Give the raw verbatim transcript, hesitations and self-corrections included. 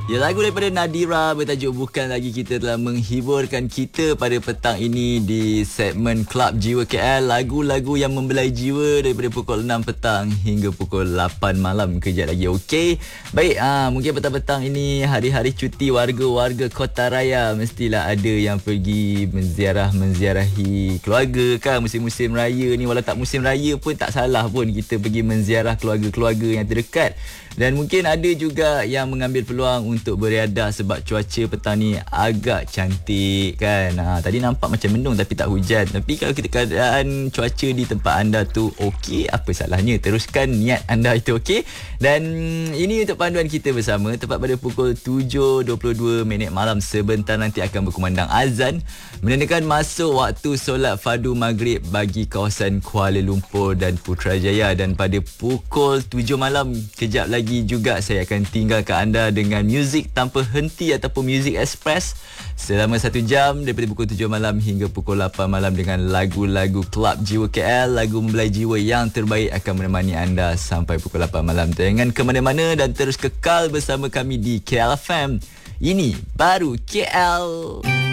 Ya, lagu daripada Nadira bertajuk Bukan Lagi. Kita telah menghiburkan kita pada petang ini di segmen Club Jiwa K L. Lagu-lagu yang membelai jiwa daripada pukul enam petang hingga pukul lapan malam. Kejap lagi, okey? Baik, ah, mungkin petang-petang ini hari-hari cuti warga-warga Kota Raya. Mestilah ada yang pergi menziarah-menziarahi keluarga kan. Musim-musim raya ni, walau tak musim raya pun tak salah pun kita pergi menziarah keluarga-keluarga yang terdekat. Dan mungkin ada juga yang mengambil peluang untuk beriadah sebab cuaca petang ni agak cantik kan. Ha, tadi nampak macam mendung tapi tak hujan. Tapi kalau kita keadaan cuaca di tempat anda tu okey, apa salahnya? Teruskan niat anda itu, okey? Dan ini untuk panduan kita bersama. Tepat pada pukul tujuh dua puluh dua minit malam sebentar nanti akan berkumandang azan, menandakan masuk waktu solat fardu maghrib bagi kawasan Kuala Lumpur dan Putrajaya. Dan pada pukul tujuh malam kejap lagi juga saya akan tinggalkan anda dengan muzik tanpa henti ataupun muzik express selama satu jam daripada pukul tujuh malam hingga pukul lapan malam dengan lagu-lagu Club Jiwa K L. Lagu membelai jiwa yang terbaik akan menemani anda sampai pukul lapan malam. Jangan ke mana-mana dan terus kekal bersama kami di K L F M. Ini baru K L.